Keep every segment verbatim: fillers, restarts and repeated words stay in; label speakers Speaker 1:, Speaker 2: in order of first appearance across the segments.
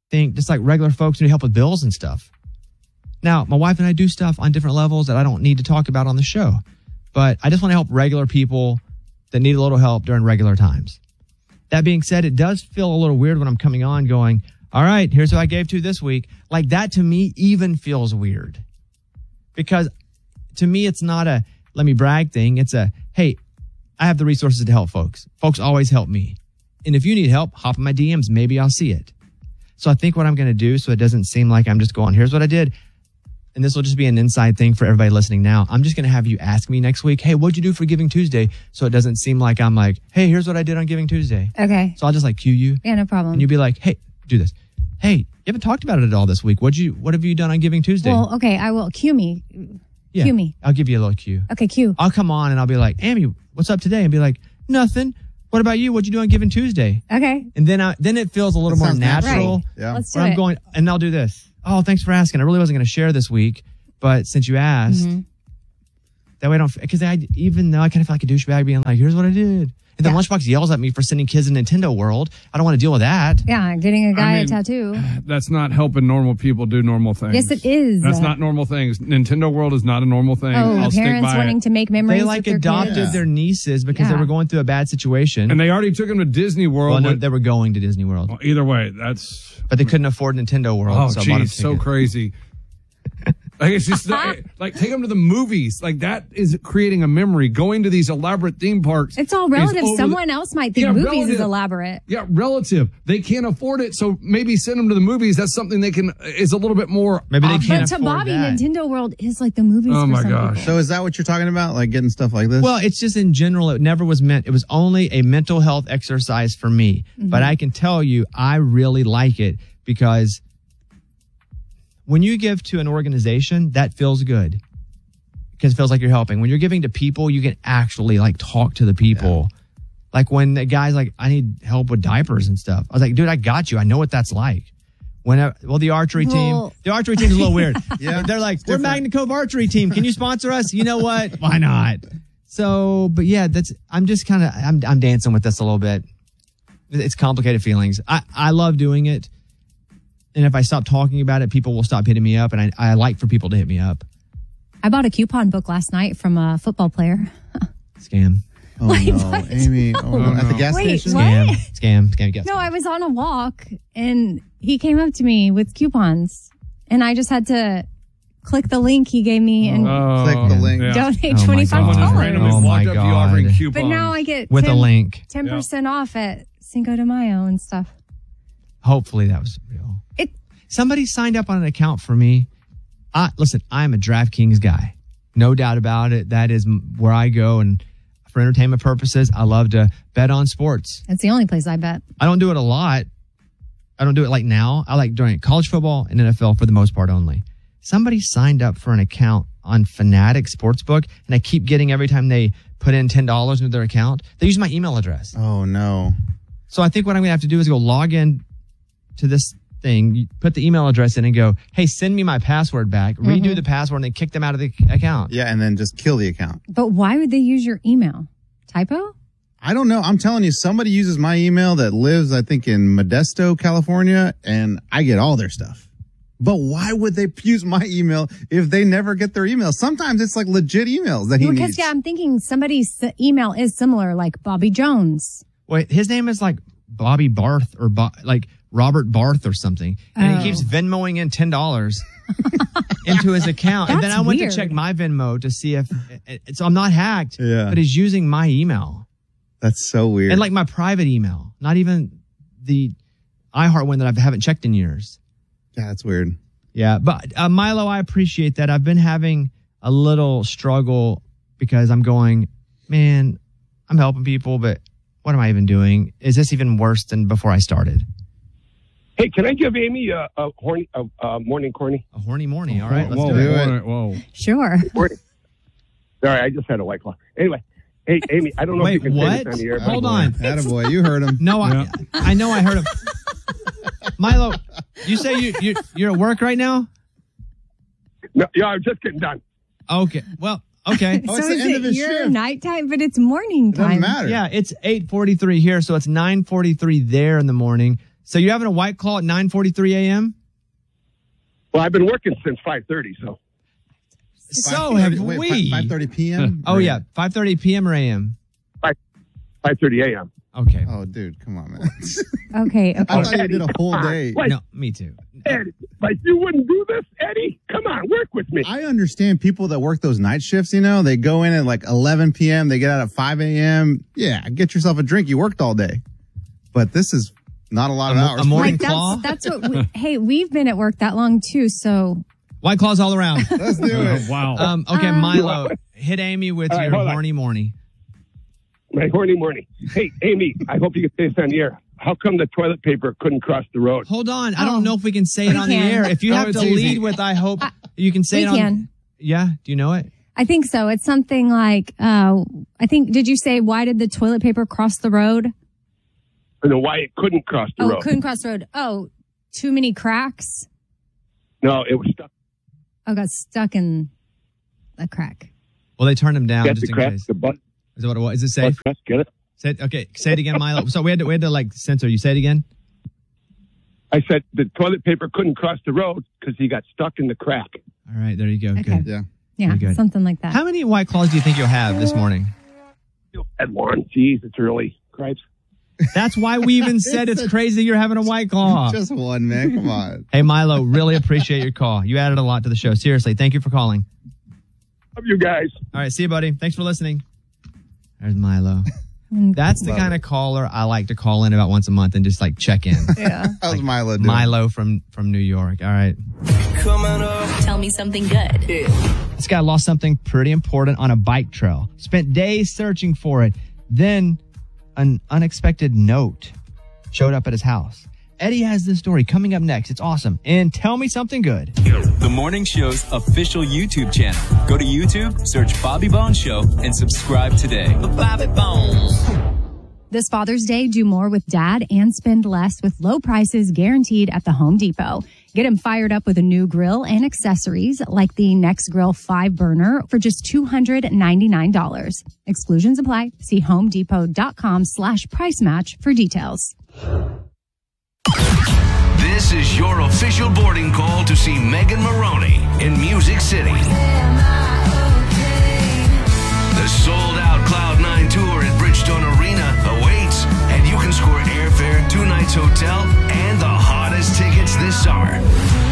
Speaker 1: think just like regular folks who need help with bills and stuff. Now, my wife and I do stuff on different levels that I don't need to talk about on the show. But I just want to help regular people that need a little help during regular times. That being said, it does feel a little weird when I'm coming on going, all right, here's who I gave to this week. Like that to me even feels weird. Because to me, it's not a let me brag thing. It's a, hey, I have the resources to help folks. Folks always help me. And if you need help, hop in my D Ms. Maybe I'll see it. So I think what I'm going to do so it doesn't seem like I'm just going, here's what I did. And this will just be an inside thing for everybody listening now. I'm just going to have you ask me next week, hey, what'd you do for Giving Tuesday? So it doesn't seem like I'm like, hey, here's what I did on Giving Tuesday.
Speaker 2: Okay.
Speaker 1: So I'll just like cue you.
Speaker 2: Yeah, no problem.
Speaker 1: And you'll be like, hey, do this. Hey, you haven't talked about it at all this week. What'd you, what have you done on Giving Tuesday?
Speaker 2: Well, okay, I will. Cue me.
Speaker 1: Yeah,
Speaker 2: cue me.
Speaker 1: I'll give you a little cue.
Speaker 2: Okay, cue.
Speaker 1: I'll come on and I'll be like, Amy, what's up today? And be like, nothing. What about you? What'd you do on Giving Tuesday?
Speaker 2: Okay.
Speaker 1: And then I, then it feels a little
Speaker 3: That
Speaker 1: more
Speaker 3: sounds
Speaker 1: natural.
Speaker 2: Right.
Speaker 3: Yeah.
Speaker 2: Let's do
Speaker 1: Where I'm
Speaker 2: it.
Speaker 1: going, and I'll do this. Oh, thanks for asking. I really wasn't going to share this week, but since you asked,
Speaker 2: Mhm.
Speaker 1: that way I don't, because I, even though I kind of feel like a douchebag being like, here's what I did. And then
Speaker 2: Yeah.
Speaker 1: Lunchbox yells at me for sending kids to Nintendo World. I don't want to deal with that.
Speaker 2: Yeah, getting a guy
Speaker 4: I mean,
Speaker 2: a tattoo.
Speaker 4: That's not helping normal people do normal things.
Speaker 2: Yes, it is.
Speaker 4: That's not normal things. Nintendo World is not a normal thing.
Speaker 2: Oh,
Speaker 4: I'll stick
Speaker 2: parents
Speaker 4: by
Speaker 2: wanting
Speaker 4: it.
Speaker 2: to make memories
Speaker 1: They like
Speaker 2: with their
Speaker 1: adopted
Speaker 2: kids.
Speaker 1: their nieces because they
Speaker 2: Yeah.
Speaker 1: were going through a bad situation.
Speaker 4: And they already took them to Disney World.
Speaker 1: well, no,
Speaker 4: but-
Speaker 1: they were going to Disney World,
Speaker 4: well, either way, that's
Speaker 1: but they couldn't afford Nintendo World.
Speaker 4: oh,
Speaker 1: so I bought them
Speaker 4: geez, so
Speaker 1: tickets.
Speaker 4: crazy. Like it's just like take them to the movies. Like that is creating a memory. Going to these elaborate theme parks.
Speaker 2: It's all
Speaker 4: is
Speaker 2: relative.
Speaker 4: over the-
Speaker 2: Someone else might think
Speaker 4: Yeah,
Speaker 2: movies is
Speaker 4: relative.
Speaker 2: elaborate.
Speaker 4: Yeah, relative. They can't afford it, so maybe send them to the movies. That's something they can is a little bit more.
Speaker 1: Maybe they
Speaker 4: obvious.
Speaker 1: can't
Speaker 2: But to
Speaker 1: afford
Speaker 2: Bobby,
Speaker 1: that.
Speaker 2: Nintendo World is like the movies.
Speaker 4: Oh
Speaker 2: for
Speaker 4: my
Speaker 2: some
Speaker 4: gosh.
Speaker 2: people.
Speaker 3: So is that what you're talking about? Like getting stuff like this?
Speaker 1: Well, it's just in general, it never was meant. It was only a mental health exercise for me.
Speaker 2: Mm-hmm.
Speaker 1: But I can tell you, I really like it because when you give to an organization, that feels good because it feels like you're helping. When you're giving to people, you can actually like talk to the people. Like when the guy's like, I need help with diapers and stuff. I was like, dude, I got you. I know what that's like. When I, well, the archery team,
Speaker 2: Well-
Speaker 1: the archery team is a little weird.
Speaker 3: Yeah,
Speaker 1: They're like,
Speaker 3: it's
Speaker 1: we're
Speaker 3: different.
Speaker 1: Magna Cove Archery Team. Can you sponsor us? You know what? Why not? So, but yeah, that's, I'm just kind of, I'm, I'm dancing with this a little bit. It's complicated feelings. I, I love doing it. And if I stop talking about it, people will stop hitting me up. And I, I like for people to hit me up.
Speaker 2: I bought a coupon book last night from a football player.
Speaker 1: Scam.
Speaker 3: oh no, Amy. Oh,
Speaker 4: Oh,
Speaker 3: at the
Speaker 4: no.
Speaker 3: gas
Speaker 2: Wait,
Speaker 3: station.
Speaker 2: what?
Speaker 1: Scam. Scam. Scam. Scam.
Speaker 2: No, I was on a walk and he came up to me with coupons and I just had to click the link he gave me and
Speaker 4: Oh,
Speaker 3: Click the link.
Speaker 4: yeah.
Speaker 2: donate
Speaker 1: Oh my
Speaker 2: twenty-five
Speaker 1: God.
Speaker 4: Someone just
Speaker 2: dollars.
Speaker 4: randomly
Speaker 1: Oh
Speaker 4: walked
Speaker 1: my
Speaker 4: up to you offering
Speaker 1: God.
Speaker 4: coupons.
Speaker 2: But now I get
Speaker 1: With a link.
Speaker 2: ten percent off at Cinco de Mayo and stuff.
Speaker 1: Hopefully that was real.
Speaker 2: It
Speaker 1: Somebody signed up on an account for me. I listen, I'm a DraftKings guy. No doubt about it. That is m- where I go. And for entertainment purposes, I love to bet on sports.
Speaker 2: That's the only place I bet.
Speaker 1: I don't do it a lot. I don't do it like now. I like during college football and N F L for the most part only. Somebody signed up for an account on Fanatic Sportsbook, and I keep getting every time they put in ten dollars into their account, they use my email address.
Speaker 3: Oh no.
Speaker 1: So I think what I'm going to have to do is go log in to this thing, you put the email address in and go, hey, send me my password back, redo the password, and then kick them out of the account.
Speaker 3: Yeah, and then just kill the account.
Speaker 2: But why would they use your email? Typo?
Speaker 3: I don't know. I'm telling you, somebody uses my email that lives, I think, in Modesto, California, and I get all their stuff. But why would they use my email if they never get their email? Sometimes it's like legit emails that he
Speaker 2: Because,
Speaker 3: needs.
Speaker 2: yeah, I'm thinking somebody's s- email is similar, like Bobby Jones.
Speaker 1: Wait, his name is like Bobby Barth or Bo- like Robert Barth or something. And
Speaker 2: Oh.
Speaker 1: he keeps Venmoing in ten dollars into his account. and then
Speaker 2: That's
Speaker 1: I went
Speaker 2: weird.
Speaker 1: to check my Venmo to see if, so I'm not hacked,
Speaker 3: Yeah.
Speaker 1: but he's using my email.
Speaker 3: That's so weird.
Speaker 1: And like my private email, not even the iHeart one that I haven't checked in years.
Speaker 3: yeah, that's weird.
Speaker 1: Yeah, but uh, Milo, I appreciate that. I've been having a little struggle because I'm going, man, I'm helping people, but what am I even doing? Is this even worse than before I started?
Speaker 5: Hey, can I give Amy a, a horny, a, a morning corny?
Speaker 1: A horny morning. All right, let's
Speaker 4: whoa,
Speaker 1: do it.
Speaker 3: do it.
Speaker 4: Whoa, whoa.
Speaker 2: Sure.
Speaker 5: Morning. Sorry, I just had a white claw. Anyway, hey, Amy, I don't know
Speaker 1: Wait,
Speaker 5: if you can
Speaker 1: what?
Speaker 5: say this on the air. but-
Speaker 1: Hold on.
Speaker 3: Attaboy, you heard him.
Speaker 1: No, I,
Speaker 4: Yeah.
Speaker 1: I know I heard him. Milo, you say you, you, you're at work right now?
Speaker 5: No, yeah, I'm just getting done.
Speaker 1: Okay. Well, okay.
Speaker 3: Oh,
Speaker 2: so
Speaker 3: it's the
Speaker 2: is
Speaker 3: end
Speaker 2: it
Speaker 3: of his
Speaker 2: your
Speaker 3: shift.
Speaker 2: nighttime, but it's morning
Speaker 3: It doesn't
Speaker 2: time.
Speaker 3: matter.
Speaker 1: Yeah, it's eight forty-three here, so it's nine forty-three there in the morning. So you're having a White Claw at nine forty-three a.m.?
Speaker 5: Well, I've been working since five thirty, so.
Speaker 1: So have
Speaker 3: Wait,
Speaker 1: we.
Speaker 3: five thirty p.m.?
Speaker 1: Oh, yeah. five thirty p.m. or a.m.?
Speaker 5: five thirty a.m.
Speaker 1: Okay.
Speaker 3: Oh, dude, come on, man.
Speaker 2: Okay, okay.
Speaker 3: I thought you did a whole day.
Speaker 5: Like,
Speaker 1: No, me too.
Speaker 5: Eddie, like you wouldn't do this, Eddie? Come on, work with me.
Speaker 3: I understand people that work those night shifts, you know, they go in at like eleven p.m., they get out at five a.m. Yeah, get yourself a drink. You worked all day. But this is not a lot of
Speaker 1: A mo-
Speaker 3: hours.
Speaker 1: a morning
Speaker 2: Like
Speaker 1: claw?
Speaker 2: that's that's what. We, hey, we've been at work that long too, so
Speaker 1: White Claws all around.
Speaker 3: Let's do it.
Speaker 4: Wow.
Speaker 1: Um, okay,
Speaker 2: Um,
Speaker 1: Milo, hit Amy with
Speaker 5: All right,
Speaker 1: your
Speaker 5: hold on.
Speaker 1: horny morning.
Speaker 5: My horny morning. Hey, Amy, I hope you get this on the air. How come the toilet paper couldn't cross the road?
Speaker 1: Hold on. I
Speaker 2: Oh.
Speaker 1: don't know if we can say it
Speaker 2: We
Speaker 1: on
Speaker 2: can.
Speaker 1: the air. If you
Speaker 4: Oh,
Speaker 1: have
Speaker 4: it's
Speaker 1: to
Speaker 4: easy.
Speaker 1: lead with, I hope you can say
Speaker 2: we
Speaker 1: it on.
Speaker 2: can.
Speaker 1: Yeah. Do you know it?
Speaker 2: I think so. It's something like, uh, I think, did you say, why did the toilet paper cross the road?
Speaker 5: I don't know why it couldn't cross the
Speaker 2: Oh,
Speaker 5: road.
Speaker 2: couldn't cross the road. Oh, too many cracks.
Speaker 5: No, it was stuck.
Speaker 2: Oh, got stuck in a crack.
Speaker 1: Well, they turned him down
Speaker 5: Get
Speaker 1: just
Speaker 5: the
Speaker 1: in
Speaker 5: crack,
Speaker 1: case.
Speaker 5: the butt,
Speaker 1: Is that what it was? Is it safe?
Speaker 5: butt, get it?
Speaker 1: Say it, okay. Say it again, Milo. So we had to, we had to like censor you. Say it again.
Speaker 5: I said the toilet paper couldn't cross the road because he got stuck in the crack.
Speaker 1: All right. There you go.
Speaker 2: Okay.
Speaker 1: Good.
Speaker 3: Yeah.
Speaker 2: Yeah,
Speaker 1: Very good.
Speaker 2: something like that.
Speaker 1: How many White Claws do you think you'll have this morning?
Speaker 5: At one, geez, it's early. Cripes.
Speaker 1: That's why we even said it's crazy you're having a White Claw.
Speaker 3: Just one, man. Come on.
Speaker 1: Hey, Milo, really appreciate your call. You added a lot to the show. Seriously, thank you for calling.
Speaker 5: Love you guys.
Speaker 1: All right, see you, buddy. Thanks for listening. There's Milo. That's the
Speaker 3: Love
Speaker 1: kind of caller I like to call in about once a month and just like check in.
Speaker 2: Yeah.
Speaker 3: How's Milo doing?
Speaker 1: Milo from from New York. All right.
Speaker 6: Tell me something good.
Speaker 1: This guy lost something pretty important on a bike trail. Spent days searching for it. Then an unexpected note showed up at his house. Eddie has this story coming up next. It's awesome. And tell me something good.
Speaker 7: The Morning Show's official YouTube channel. Go to YouTube, search Bobby Bones Show, and subscribe today.
Speaker 6: Bobby Bones.
Speaker 2: This Father's Day, do more with Dad and spend less with low prices guaranteed at the Home Depot. Get him fired up with a new grill and accessories like the Next Grill five burner for just two hundred ninety-nine dollars. Exclusions apply. See homedepot.com slash price match for details.
Speaker 8: This is your official boarding call to see Megan Maroney in Music City. The sold-out Cloud nine tour at Bridgestone Arena awaits, and you can score airfare, two nights hotel, and the hottest tickets this summer.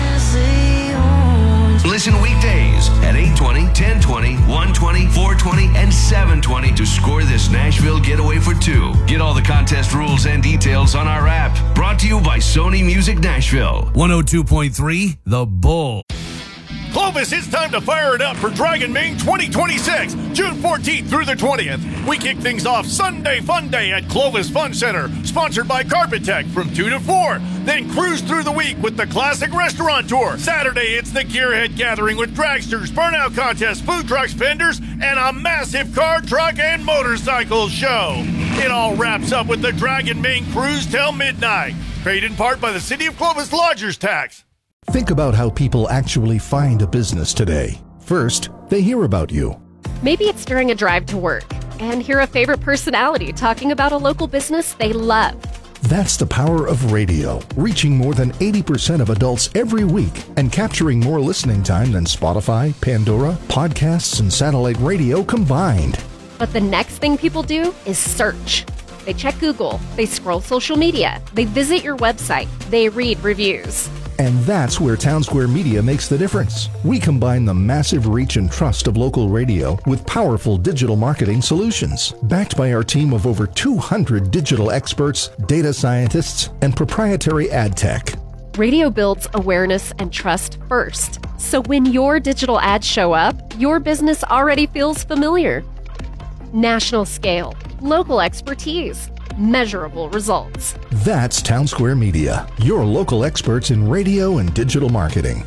Speaker 8: Listen weekdays at eight twenty, ten twenty, one twenty, four twenty, and seven twenty to score this Nashville getaway for two. Get all the contest rules and details on our app. Brought to you by Sony Music Nashville. one oh two point three The Bull.
Speaker 9: Clovis, it's time to fire it up for Dragon Main twenty twenty-six, June fourteenth through the twentieth. We kick things off Sunday Fun Day at Clovis Fun Center, sponsored by Carpet Tech from two to four. Then cruise through the week with the Classic Restaurant Tour. Saturday, it's the Gearhead Gathering with dragsters, burnout contests, food trucks, vendors, and a massive car, truck, and motorcycle show. It all wraps up with the Dragon Main Cruise till midnight, paid in part by the City of Clovis Lodgers Tax.
Speaker 10: Think about how people actually find a business today. First, they hear about you.
Speaker 11: Maybe it's during a drive to work and hear a favorite personality talking about a local business they love.
Speaker 10: That's the power of radio, reaching more than eighty percent of adults every week and capturing more listening time than Spotify, Pandora, podcasts, and satellite radio combined.
Speaker 11: But the next thing people do is search. They check Google, they scroll social media, they visit your website, they read reviews.
Speaker 10: And that's where Town Square Media makes the difference. We combine the massive reach and trust of local radio with powerful digital marketing solutions, backed by our team of over two hundred digital experts, data scientists, and proprietary ad tech.
Speaker 11: Radio builds awareness and trust first. So when your digital ads show up, your business already feels familiar. National scale, local expertise, measurable results.
Speaker 10: That's Town Square Media, your local experts in radio and digital marketing.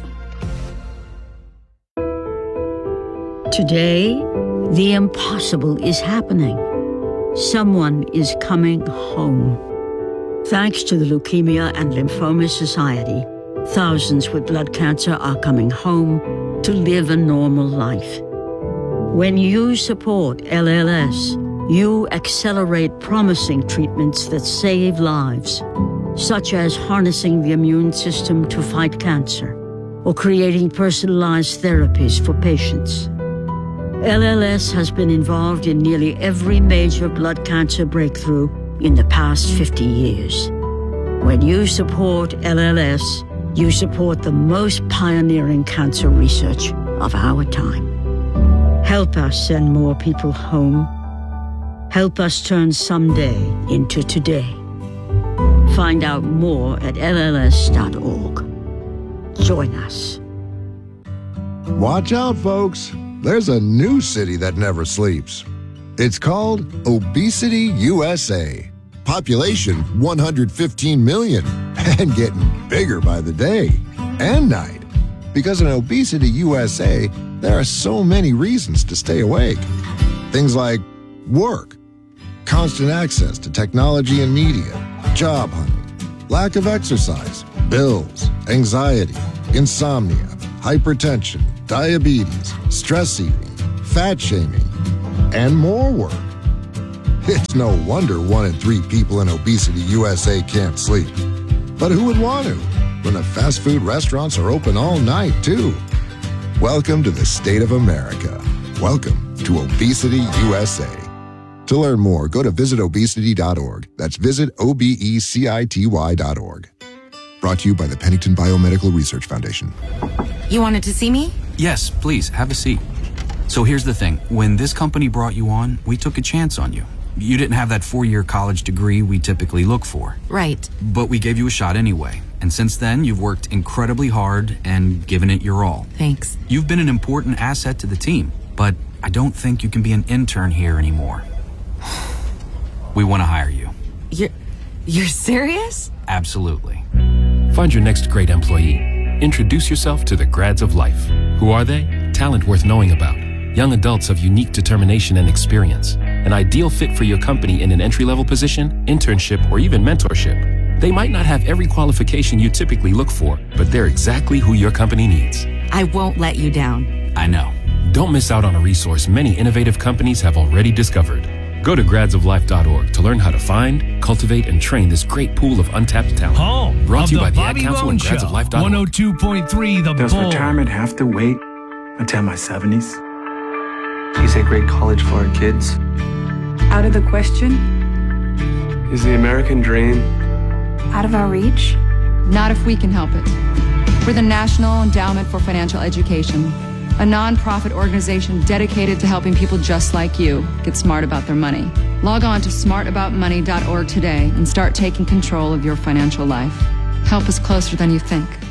Speaker 12: Today, the impossible is happening. Someone is coming home. Thanks to the Leukemia and Lymphoma Society, thousands with blood cancer are coming home to live a normal life. When you support L L S, you accelerate promising treatments that save lives. such as harnessing the immune system to fight cancer or creating personalized therapies for patients. L L S has been involved in nearly every major blood cancer breakthrough in the past fifty years. When you support L L S, you support the most pioneering cancer research of our time. Help us send more people home. Help us turn someday into today. Find out more at L L S dot org. Join us.
Speaker 13: Watch out, folks. There's a new city that never sleeps. It's called Obesity U S A. Population one hundred fifteen million and getting bigger by the day and night. Because in Obesity U S A, there are so many reasons to stay awake. Things like work, constant access to technology and media, job hunting, lack of exercise, bills, anxiety, insomnia, hypertension, diabetes, stress eating, fat shaming, and more work. It's no wonder one in three people in Obesity U S A can't sleep. But who would want to when the fast food restaurants are open all night, too? Welcome to the state of America. Welcome to Obesity U S A. To learn more, go to visit obesity dot org. That's visit O B E C I T Y dot org. Brought to you by the Pennington Biomedical Research Foundation.
Speaker 14: You wanted to see me?
Speaker 15: Yes, please, have a seat. So here's the thing. When this company brought you on, we took a chance on you. You didn't have that four-year college degree we typically look for.
Speaker 14: Right.
Speaker 15: But we gave you a shot anyway. And since then, you've worked incredibly hard and given it your all.
Speaker 14: Thanks.
Speaker 15: You've been an important asset to the team, but I don't think you can be an intern here anymore. We want to hire you.
Speaker 14: You're, you're serious?
Speaker 15: Absolutely.
Speaker 16: Find your next great employee. Introduce yourself to the Grads of Life. Who are they? Talent worth knowing about. Young adults of unique determination and experience. An ideal fit for your company in an entry-level position, internship, or even mentorship. They might not have every qualification you typically look for, but they're exactly who your company needs.
Speaker 14: I won't let you down.
Speaker 15: I know.
Speaker 16: Don't miss out on a resource many innovative companies have already discovered. Go to grads of life dot org to learn how to find, cultivate, and train this great pool of untapped talent.
Speaker 17: Home
Speaker 16: Brought to you
Speaker 17: of
Speaker 16: by
Speaker 17: the
Speaker 16: the
Speaker 17: Bobby
Speaker 16: Ad Council
Speaker 17: Bone
Speaker 16: and grads of life dot org.
Speaker 17: one oh two point three The
Speaker 18: Does
Speaker 17: Bull.
Speaker 18: retirement have to wait until my seventies? Is a great college for our kids?
Speaker 19: Out of the question?
Speaker 18: Is the American dream
Speaker 19: Out of our reach?
Speaker 20: Not if we can help it. We're the National Endowment for Financial Education, a nonprofit organization dedicated to helping people just like you get smart about their money. Log on to smart about money dot org today and start taking control of your financial life. Help is closer than you think.